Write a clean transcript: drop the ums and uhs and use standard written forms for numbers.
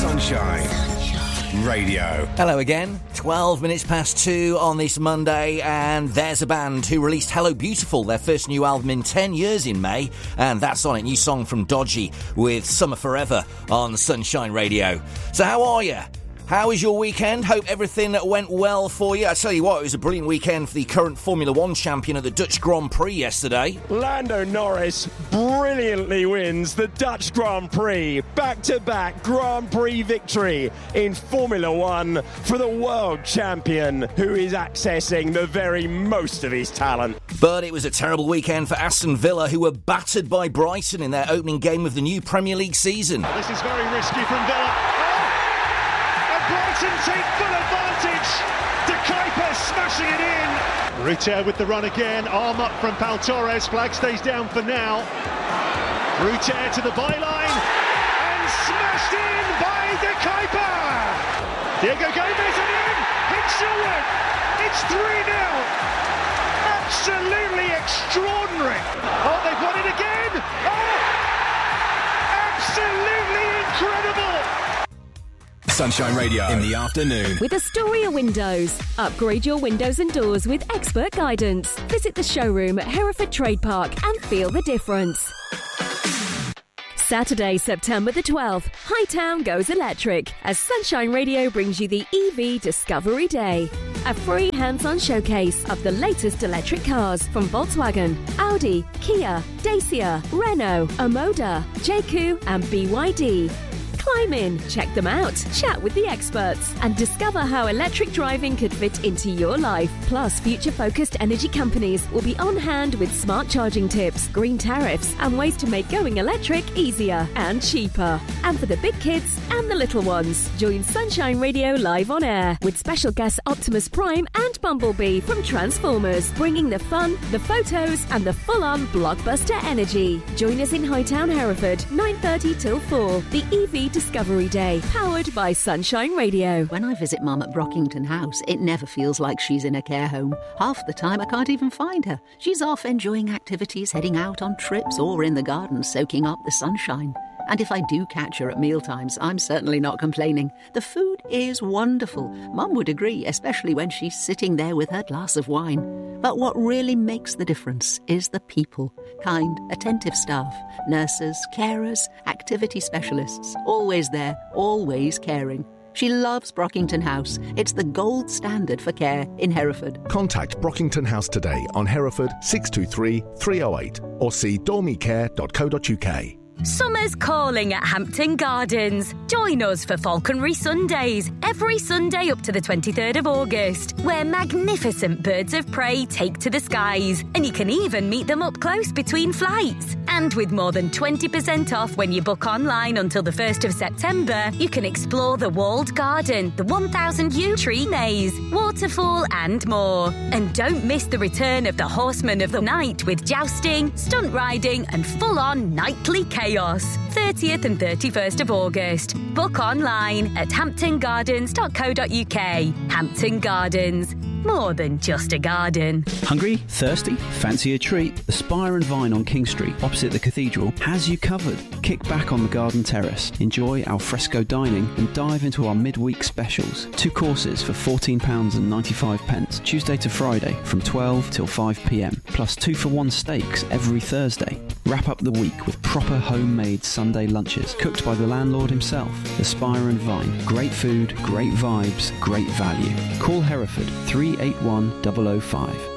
Sunshine Radio. Hello again. 12 minutes past 2 on this Monday, and there's a band who released Hello Beautiful, their first new album in 10 years in May, and that's on it. New song from Dodgy with Summer Forever on Sunshine Radio. So how are you? How was your weekend? Hope everything went well for you. I tell you what, it was a brilliant weekend for the current Formula One champion at the Dutch Grand Prix yesterday. Lando Norris brilliantly wins the Dutch Grand Prix. Back-to-back Grand Prix victory in Formula One for the world champion, who is accessing the very most of his talent. But it was a terrible weekend for Aston Villa, who were battered by Brighton in their opening game of the new Premier League season. This is very risky from Villa. Brighton take full advantage. De Kuyper smashing it in. Rutter with the run again. Arm up from Pau Torres. Flag stays down for now. Rutter to the byline and smashed in by De Kuyper. Diego Gomez and in. Hickselwood. It's 3-0. Absolutely extraordinary. Oh, they've won it again. Oh, absolutely incredible. Sunshine Radio in the afternoon. With Astoria Windows. Upgrade your windows and doors with expert guidance. Visit the showroom at Hereford Trade Park and feel the difference. Saturday, September the 12th, Hightown goes electric as Sunshine Radio brings you the EV Discovery Day. A free hands-on showcase of the latest electric cars from Volkswagen, Audi, Kia, Dacia, Renault, Omoda, JQ and BYD. Climb in, check them out, chat with the experts, and discover how electric driving could fit into your life. Plus, future-focused energy companies will be on hand with smart charging tips, green tariffs, and ways to make going electric easier and cheaper. And for the big kids and the little ones, join Sunshine Radio live on air with special guests Optimus Prime and Bumblebee from Transformers, bringing the fun, the photos, and the full-on blockbuster energy. Join us in Hightown, Hereford, 9:30 till 4. The EV Discovery Day, powered by Sunshine Radio. When I visit Mum at Brockington House, it never feels like she's in a care home. Half the time I can't even find her. She's off enjoying activities, heading out on trips, or in the garden soaking up the sunshine. And if I do catch her at mealtimes, I'm certainly not complaining. The food is wonderful. Mum would agree, especially when she's sitting there with her glass of wine. But what really makes the difference is the people. Kind, attentive staff, nurses, carers, activity specialists. Always there, always caring. She loves Brockington House. It's the gold standard for care in Hereford. Contact Brockington House today on Hereford 623 308 or see dormicare.co.uk. Summer's calling at Hampton Gardens. Join us for Falconry Sundays, every Sunday up to the 23rd of August, where magnificent birds of prey take to the skies, and you can even meet them up close between flights. And with more than 20% off when you book online until the 1st of September, you can explore the walled garden, the 1,000 yew tree maze, waterfall and more. And don't miss the return of the Horsemen of the Night with jousting, stunt riding and full-on nightly chaos. 30th and 31st of August. Book online at hamptongardens.co.uk. Hampton Gardens. More than just a garden. Hungry? Thirsty? Fancy a treat? The Spire and Vine on King Street, opposite the cathedral, has you covered. Kick back on the garden terrace, enjoy al fresco dining and dive into our midweek specials. 2 courses for £14.95, Tuesday to Friday from 12 till 5pm, plus 2-for-1 steaks every Thursday. Wrap up the week with proper homemade Sunday lunches, cooked by the landlord himself. The Spire and Vine. Great food, great vibes, great value. Call Hereford 381 005.